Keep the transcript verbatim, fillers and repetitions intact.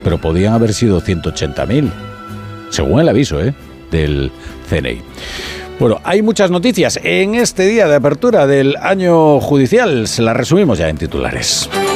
pero podían haber sido ciento ochenta mil, según el aviso ¿eh? del C N I. Bueno, hay muchas noticias en este día de apertura del año judicial. Se las resumimos ya en titulares.